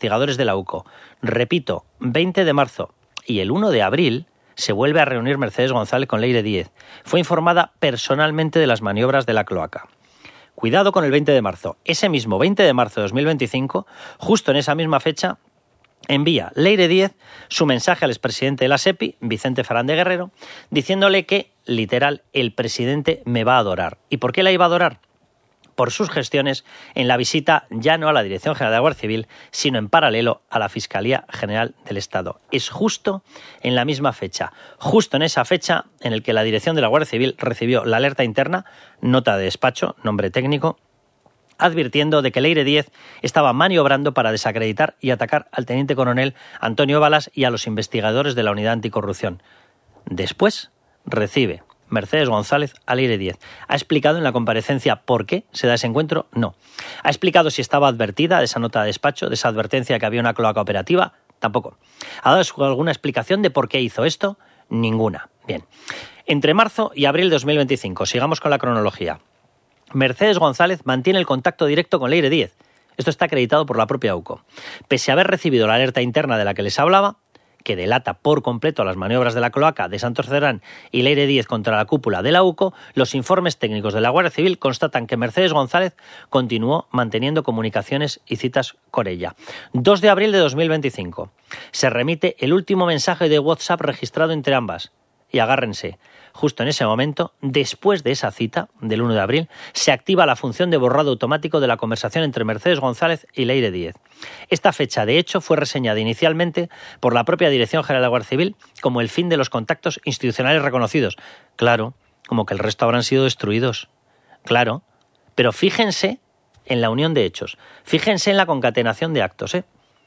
investigadores de la UCO. Repito, 20 de marzo y el 1 de abril se vuelve a reunir Mercedes González con Leire Díez. Fue informada personalmente de las maniobras de la cloaca. Cuidado con el 20 de marzo. Ese mismo 20 de marzo de 2025, justo en esa misma fecha, envía Leire Díez su mensaje al expresidente de la SEPI, Vicente Fernández Guerrero, diciéndole que, literal, el presidente me va a adorar. ¿Y por qué la iba a adorar? Por sus gestiones en la visita ya no a la Dirección General de la Guardia Civil, sino en paralelo a la Fiscalía General del Estado. Es justo en la misma fecha, justo en esa fecha en el que la Dirección de la Guardia Civil recibió la alerta interna, nota de despacho, nombre técnico, advirtiendo de que Leire Díez estaba maniobrando para desacreditar y atacar al teniente coronel Antonio Balas y a los investigadores de la Unidad Anticorrupción. Después recibe Mercedes González a Leire Díez. ¿Ha explicado en la comparecencia por qué se da ese encuentro? No. ¿Ha explicado si estaba advertida de esa nota de despacho, de esa advertencia de que había una cloaca operativa? Tampoco. ¿Ha dado alguna explicación de por qué hizo esto? Ninguna. Bien. Entre marzo y abril de 2025, sigamos con la cronología. Mercedes González mantiene el contacto directo con Leire Díez. Esto está acreditado por la propia UCO. Pese a haber recibido la alerta interna de la que les hablaba, que delata por completo las maniobras de la cloaca de Santos Cerdán y Leire Díez contra la cúpula de la UCO, los informes técnicos de la Guardia Civil constatan que Mercedes González continuó manteniendo comunicaciones y citas con ella. 2 de abril de 2025. Se remite el último mensaje de WhatsApp registrado entre ambas. Y agárrense, justo en ese momento, después de esa cita del 1 de abril, se activa la función de borrado automático de la conversación entre Mercedes González y Leire Díez. Esta fecha, de hecho, fue reseñada inicialmente por la propia Dirección General de la Guardia Civil como el fin de los contactos institucionales reconocidos. Claro, como que el resto habrán sido destruidos. Claro, pero fíjense en la unión de hechos, fíjense en la concatenación de actos.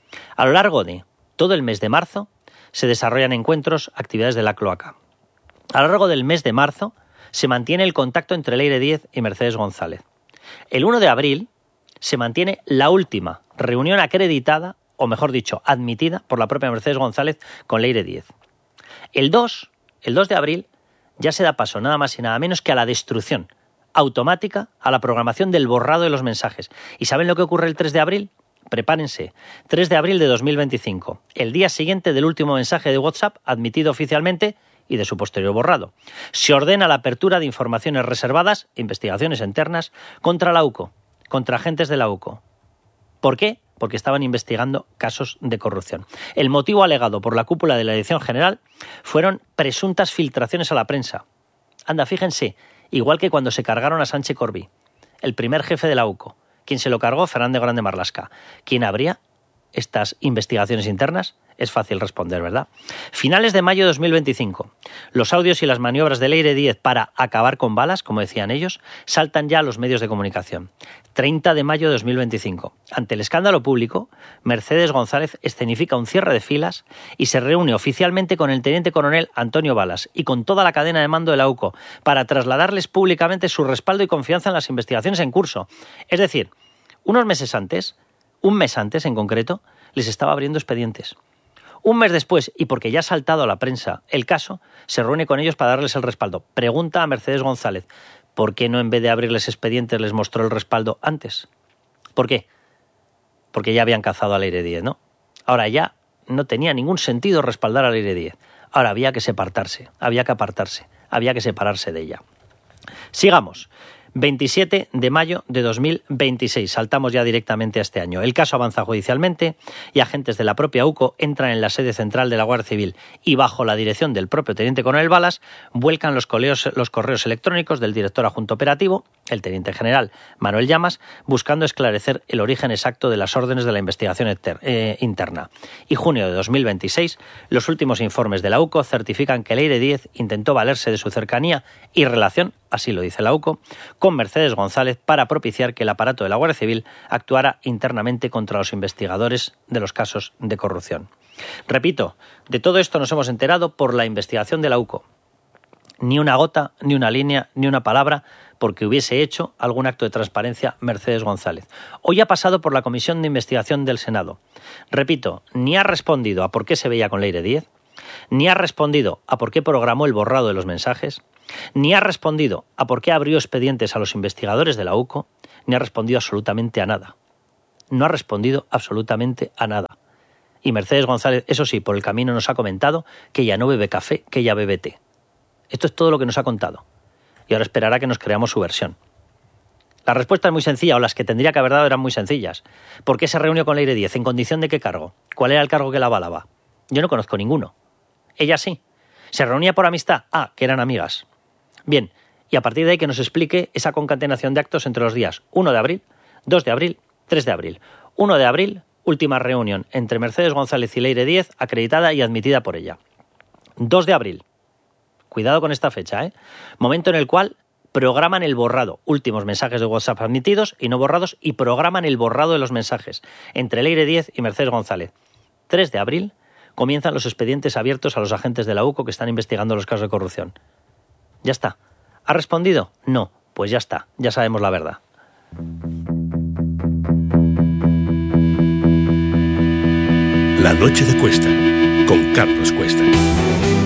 A lo largo de todo el mes de marzo se desarrollan encuentros, actividades de la cloaca. A lo largo del mes de marzo se mantiene el contacto entre Leire Díez y Mercedes González. El 1 de abril se mantiene la última reunión acreditada, o mejor dicho, admitida por la propia Mercedes González con Leire Díez. El 2 de abril ya se da paso nada más y nada menos que a la destrucción automática, a la programación del borrado de los mensajes. ¿Y saben lo que ocurre el 3 de abril? Prepárense, 3 de abril de 2025, el día siguiente del último mensaje de WhatsApp admitido oficialmente y de su posterior borrado. Se ordena la apertura de informaciones reservadas, investigaciones internas, contra la UCO, contra agentes de la UCO. ¿Por qué? Porque estaban investigando casos de corrupción. El motivo alegado por la cúpula de la Dirección General fueron presuntas filtraciones a la prensa. Anda, fíjense, igual que cuando se cargaron a Sánchez Corbí, el primer jefe de la UCO. ¿Quién se lo cargó? Fernández Grande Marlaska. ¿Quién abría estas investigaciones internas? Es fácil responder, ¿verdad? Finales de mayo de 2025. Los audios y las maniobras de Leire Díez para acabar con Balas, como decían ellos, saltan ya a los medios de comunicación. 30 de mayo de 2025. Ante el escándalo público, Mercedes González escenifica un cierre de filas y se reúne oficialmente con el teniente coronel Antonio Balas y con toda la cadena de mando de la UCO para trasladarles públicamente su respaldo y confianza en las investigaciones en curso. Es decir, un mes antes en concreto, les estaba abriendo expedientes. Un mes después, y porque ya ha saltado a la prensa el caso, se reúne con ellos para darles el respaldo. Pregunta a Mercedes González, ¿por qué no en vez de abrirles expedientes les mostró el respaldo antes? ¿Por qué? Porque ya habían cazado a Leire Díez, ¿no? Ahora ya no tenía ningún sentido respaldar a Leire Díez. Ahora había que apartarse, había que separarse de ella. Sigamos. 27 de mayo de 2026. Saltamos ya directamente a este año. El caso avanza judicialmente y agentes de la propia UCO entran en la sede central de la Guardia Civil y, bajo la dirección del propio teniente coronel Balas, vuelcan los correos electrónicos del director adjunto operativo, el teniente general Manuel Llamas, buscando esclarecer el origen exacto de las órdenes de la investigación interna. Y junio de 2026, los últimos informes de la UCO certifican que Leire Díez intentó valerse de su cercanía y relación, así lo dice la UCO, con Mercedes González para propiciar que el aparato de la Guardia Civil actuara internamente contra los investigadores de los casos de corrupción. Repito, de todo esto nos hemos enterado por la investigación de la UCO. Ni una gota, ni una línea, ni una palabra porque hubiese hecho algún acto de transparencia Mercedes González. Hoy ha pasado por la Comisión de Investigación del Senado. Repito, ni ha respondido a por qué se veía con Leire Díez, ni ha respondido a por qué programó el borrado de los mensajes, ni ha respondido a por qué abrió expedientes a los investigadores de la UCO, ni ha respondido absolutamente a nada. No ha respondido absolutamente a nada. Y Mercedes González, eso sí, por el camino nos ha comentado que ella no bebe café, que ella bebe té. Esto es todo lo que nos ha contado. Y ahora esperará que nos creamos su versión. La respuesta es muy sencilla, o las que tendría que haber dado eran muy sencillas. ¿Por qué se reunió con Leire Díez? ¿En condición de qué cargo? ¿Cuál era el cargo que la avalaba? Yo no conozco ninguno. Ella sí. ¿Se reunía por amistad? Ah, que eran amigas. Bien, y a partir de ahí que nos explique esa concatenación de actos entre los días 1 de abril, 2 de abril, 3 de abril. 1 de abril, última reunión entre Mercedes González y Leire Díez, acreditada y admitida por ella. 2 de abril. Cuidado con esta fecha, ¿eh? Momento en el cual programan el borrado. Últimos mensajes de WhatsApp admitidos y no borrados, y programan el borrado de los mensajes entre Leire Díez y Mercedes González. 3 de abril comienzan los expedientes abiertos a los agentes de la UCO que están investigando los casos de corrupción. Ya está. ¿Ha respondido? No. Pues ya está. Ya sabemos la verdad. La noche de Cuesta, con Carlos Cuesta.